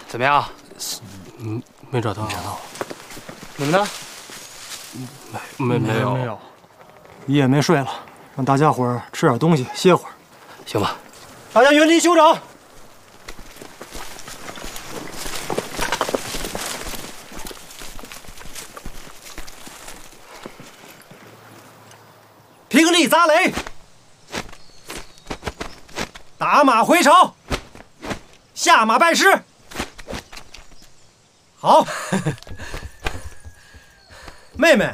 怎么样？ 没找到。 你们呢？ 没有。 一夜没睡了，让大家伙儿吃点东西，歇会儿。 行吧。 大家原地休整。平力砸雷，打马回朝，下马拜师。好，妹妹，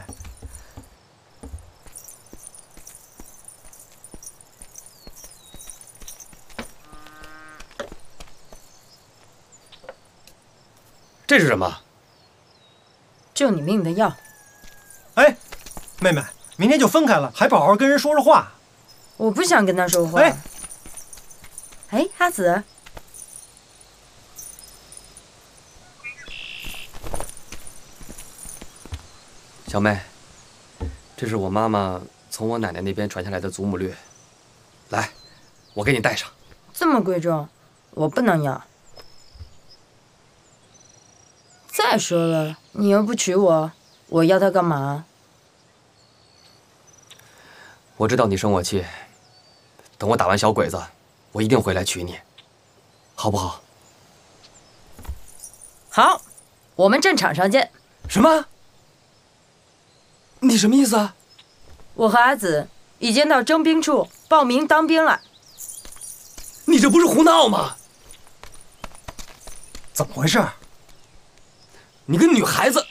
这是什么？ 救你命的药。 哎，妹妹，明天就分开了，还不好好跟人说说话？ 我不想跟他说话。哎，阿紫。 小妹，这是我妈妈从我奶奶那边传下来的祖母绿，来，我给你带上。 这么贵重，我不能要。再说了，你又不娶我，我要它干嘛？ 我知道你生我气，等我打完小鬼子，我一定回来娶你，好不好？ 好，我们战场上见。 什么？你什么意思啊？ 我和阿紫已经到征兵处报名当兵了。 你这不是胡闹吗？ 怎么回事？ 你个女孩子！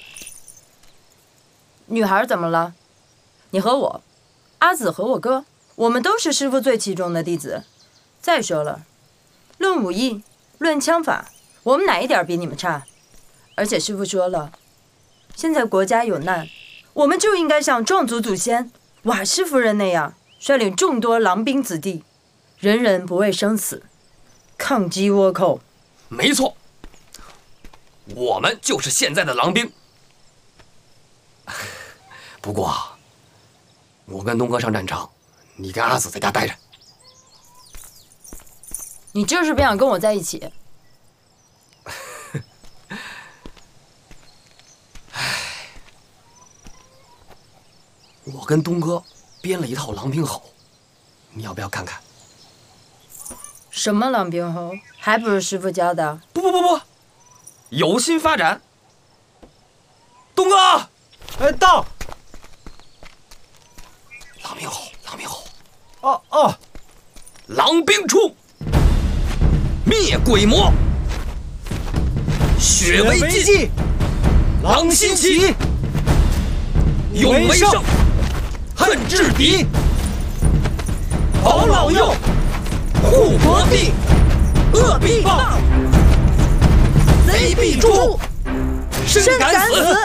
女孩怎么了？你和我，阿紫和我哥，我们都是师傅最器重的弟子。再说了，论武艺，论枪法，我们哪一点比你们差？而且师傅说了，现在国家有难，我们就应该像壮族祖先瓦氏夫人那样，率领众多狼兵子弟，人人不畏生死，抗击倭寇。 没错，我们就是现在的狼兵。不过，我跟东哥上战场，你跟阿紫在家待着。 你就是不想跟我在一起。 我跟东哥编了一套狼兵吼，你要不要看看？ 什么狼兵吼？还不是师傅教的？ 不，有心发展。东哥， 哎，到。 狼兵吼，狼兵吼。 哦。 狼兵出，灭鬼魔，血为禁，狼心起，勇为胜，恨制敌，保老幼，护国地，恶必报，贼必诛，身敢死，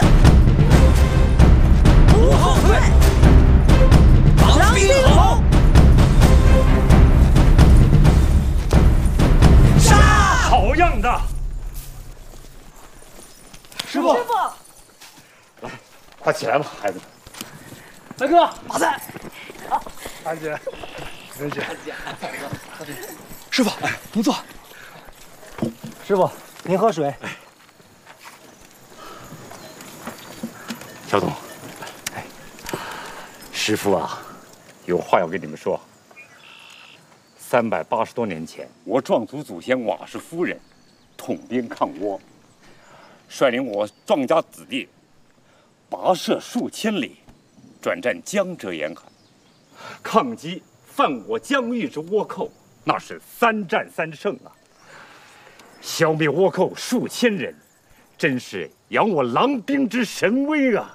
不后退，狼兵吼，杀！ 好样的！ 师傅， 来，快起来吧，孩子们。 大哥，马赛， 安姐，文姐， 师傅，您坐。师傅，您喝水。 小董，师傅啊，有话要跟你们说。380多年前，我壮族祖先瓦氏夫人统兵抗倭，率领我壮家子弟跋涉数千里，转战江浙沿海，抗击犯我疆域之倭寇，那是3战3胜啊！消灭倭寇数千人，真是扬我狼兵之神威啊！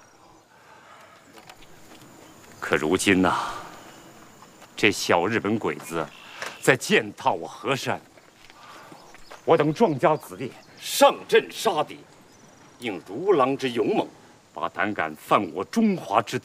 可如今呐，这小日本鬼子在践踏我河山，我等壮家子弟上阵杀敌，应如狼之勇猛，把胆敢犯我中华之地